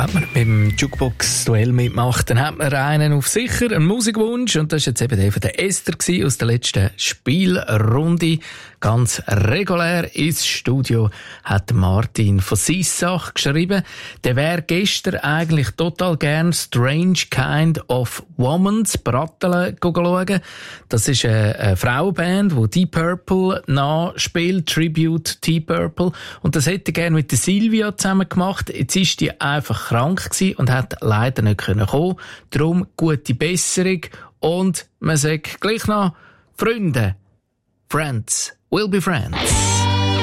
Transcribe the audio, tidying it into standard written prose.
Wenn man beim Jukebox-Duell mitmacht, dann hat man einen auf sicher, einen Musikwunsch. Und das war jetzt eben der von der Esther aus der letzten Spielrunde. Ganz regulär ins Studio hat Martin von Sissach geschrieben. Der wäre gestern eigentlich total gern Strange Kind of Woman's Bratteln schauen. Das ist eine Frauenband, die Deep Purple nachspielt, Tribute Deep Purple. Und das hätte er gerne mit der Silvia zusammen gemacht. Jetzt ist die einfach krank gewesen und hat leider nicht kommen können. Darum gute Besserung. Und man sagt gleich noch, Freunde, Friends will be friends.